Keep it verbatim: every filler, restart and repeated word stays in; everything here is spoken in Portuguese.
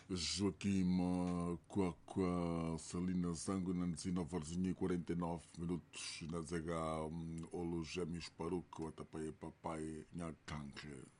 Joaquim Kwakwa Salina Zango na dezenove horas e quarenta e nove minutos na Zega Olo Gêmeos Paruco Atapai Papai Nhakanke.